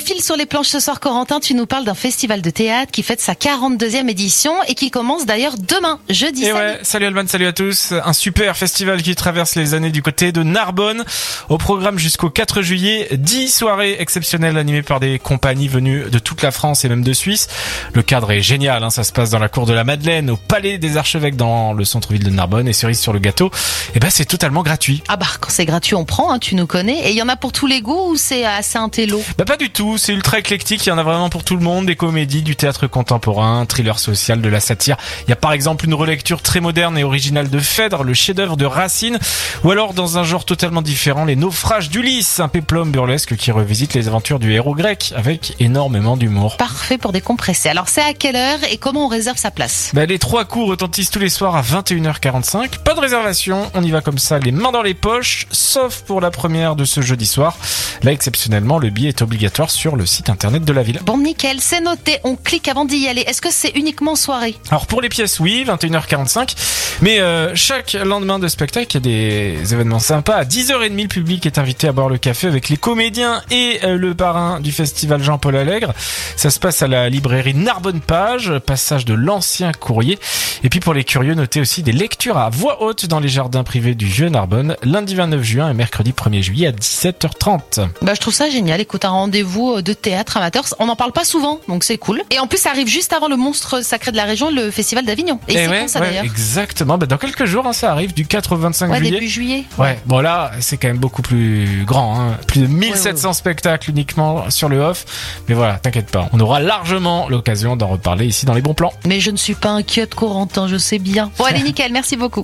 file sur les planches ce soir, Corentin. Tu nous parles d'un festival de théâtre qui fête sa 42e édition et qui commence d'ailleurs demain, jeudi. Et ouais, salut Alban, salut à tous. Un super festival qui traverse les années du côté de Narbonne. Au programme jusqu'au 4 juillet, 10 soirées exceptionnelles animées par des compagnies venues de toute la France et même de Suisse. Le cadre est génial, ça se passe dans la cour de la Madeleine, au Palais des Archevêques dans le centre-ville de Narbonne, et cerise sur le gâteau, c'est totalement gratuit. Ah bah, quand c'est gratuit, on prend, tu nous connais. Et il y en a pour tous les goûts ou c'est assez intello? Pas du tout, c'est ultra éclectique, il y en a vraiment pour tout le monde, des comédies, du théâtre contemporain, thriller social, de la satire. Il y a par exemple une relecture très moderne et originale de Phèdre, le chef-d'œuvre de Racine, ou alors dans un genre totalement différent, les naufrages d'Ulysse, un péplum burlesque qui revisite les aventures du héros grec avec énormément d'humour. Parfait pour décompresser. Alors c'est à quelle heure et comment on réserve sa place? Les 3 coups retentissent tous les soirs à 21h45. Pas de réservation, on y va comme ça, les mains dans les poches, sauf pour la première de ce jeudi soir. Là, exceptionnellement, le billet est obligatoire sur le site internet de la ville. Bon, nickel, c'est noté, on clique avant d'y aller. Est-ce que c'est uniquement soirée? Alors pour les pièces, oui, 21h45. Mais chaque lendemain de spectacle, il y a des événements sympas. À 10h30, le public est invité à boire le café avec les comédiens et le parrain du festival Jean-Paul Allègre. Ça se passe à la librairie Narbonne Page, passage de l'ancien courrier. Et puis pour les curieux, notez aussi des lectures à voix haute dans les jardins privés du Vieux Narbonne, lundi 29 juin et mercredi 1er juillet à 17h30. Je trouve ça génial. Écoute, un rendez-vous de théâtre amateur, on n'en parle pas souvent, donc c'est cool. Et en plus, ça arrive juste avant le monstre sacré de la région, le festival d'Avignon. Et c'est quand ça d'ailleurs? Exactement. Dans quelques jours, ça arrive, du 4 au 25 juillet. Début juillet. Ouais. Bon là, c'est quand même beaucoup plus grand. Plus de 1700 spectacles uniquement sur le off. Mais voilà, t'inquiète pas, on aura largement l'occasion d'en reparler ici dans les bons plans. Mais je ne suis pas inquiète, Corentin, je sais bien. Bon allez, nickel, merci beaucoup.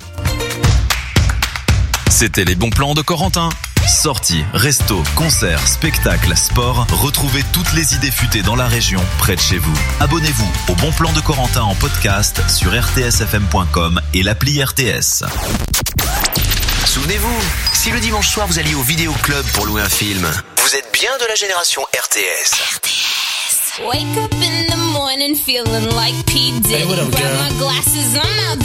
C'était les bons plans de Corentin. Sorties, restos, concerts, spectacles, sport, retrouvez toutes les idées futées dans la région, près de chez vous. Abonnez-vous au Bon Plan de Corentin en podcast sur rtsfm.com et l'appli RTS. Souvenez-vous, si le dimanche soir vous alliez au vidéoclub pour louer un film, vous êtes bien de la génération RTS. Wake up in the morning feeling like P. Diddy. Grab my glasses, I'm out